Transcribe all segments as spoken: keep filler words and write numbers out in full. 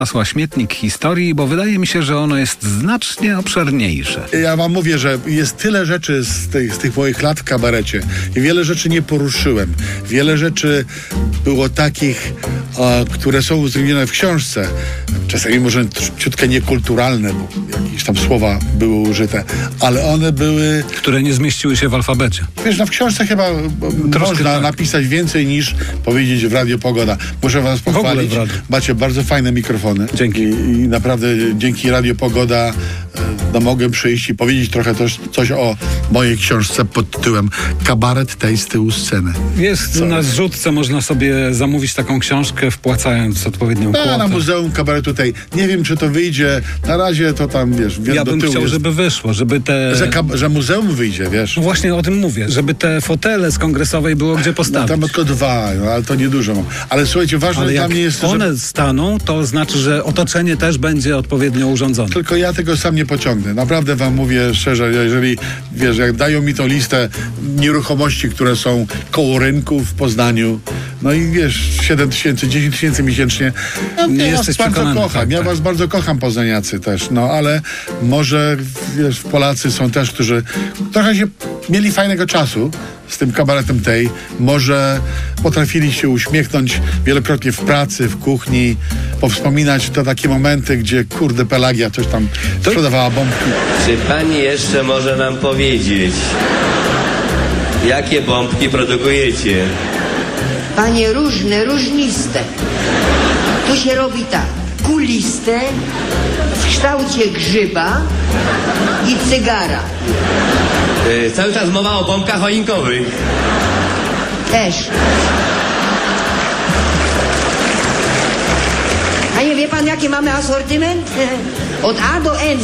Hasła śmietnik historii, bo wydaje mi się, że ono jest znacznie obszerniejsze. Ja wam mówię, że jest tyle rzeczy z tych, z tych moich lat w kabarecie i wiele rzeczy nie poruszyłem. Wiele rzeczy było takich, a, które są uwzględnione w książce. Czasami może ciutkę niekulturalne, bo jakieś tam słowa były użyte, ale one były... Które nie zmieściły się w alfabecie. Wiesz, no w książce chyba Troszkę można tak. napisać więcej niż powiedzieć w Radio Pogoda. Muszę was pochwalić. Macie bardzo fajne mikrofony. Dzięki. I, i naprawdę dzięki Radio Pogoda no, mogę przyjść i powiedzieć trochę też coś o mojej książce pod tytułem Kabaret tej z tyłu sceny. Jest Co? na zrzutce, można sobie zamówić taką książkę, wpłacając odpowiednią kwotę. A na Muzeum Kabaretu tej. Nie wiem, czy to wyjdzie. Na razie to tam, wiesz, Ja do bym tyłu chciał, jest. żeby wyszło, żeby te... Że, kab- że muzeum wyjdzie, wiesz. No właśnie o tym mówię, żeby te fotele z kongresowej było gdzie No, postawić. tam tylko dwa, no, ale to niedużo. Ale słuchajcie, ważne Ale dla jak mnie jest, one że... staną, to znaczy, że otoczenie też będzie odpowiednio urządzone. Tylko ja tego sam nie pociągnę. Naprawdę wam mówię szczerze, jeżeli, wiesz, jak dają mi tą listę nieruchomości, które są koło rynku w Poznaniu, no i wiesz, siedem tysięcy, dziesięć tysięcy miesięcznie, no, Nie ja jesteś was bardzo przekonany, kocham. tak, ja tak. was bardzo kocham, poznaniacy też, no ale może, wiesz, Polacy są też, którzy trochę się mieli fajnego czasu z tym kabaretem tej, może potrafili się uśmiechnąć wielokrotnie w pracy, w kuchni, powspominać te takie momenty, gdzie kurde Pelagia coś tam To... sprzedawała bombki. Czy pani jeszcze może nam powiedzieć, jakie bombki produkujecie? Panie, różne, różniste. Tu się robi tak, kuliste, w kształcie grzyba i cygara. Yy, cały czas mowa o bombkach choinkowych. Też. A nie wie pan, jaki mamy asortyment? Od A do N.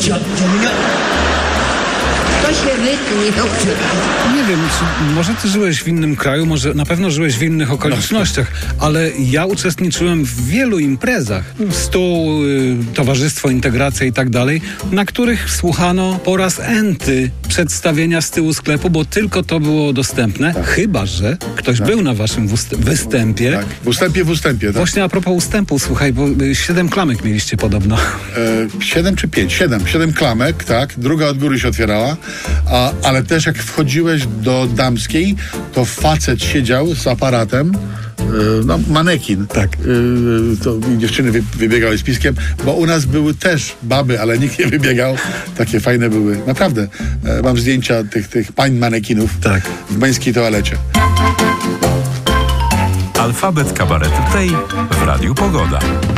To się wytnie. Nie wiem, czy, może ty żyłeś w innym kraju, może na pewno żyłeś w innych okolicznościach, ale ja uczestniczyłem w wielu imprezach, stół, y, towarzystwo, integracja i tak dalej, na których słuchano po raz enty przedstawienia z tyłu sklepu, bo tylko to było dostępne, tak. Chyba że ktoś tak. był na waszym wust- występie. Tak. W ustępie, w ustępie, tak. Właśnie a propos ustępu, słuchaj, bo y, siedem klamek mieliście podobno. E, siedem czy pięć? Siedem. Siedem klamek, tak. Druga od góry się otwierała. A, ale też jak wchodziłeś do damskiej, to facet siedział z aparatem, yy, no manekin. Tak. Yy, to dziewczyny wy, wybiegały z piskiem, bo u nas były też baby, ale nikt nie wybiegał. Takie fajne były. Naprawdę. E, mam zdjęcia tych, tych pań manekinów Tak. w męskiej toalecie. Alfabet kabaretu tej w Radiu Pogoda.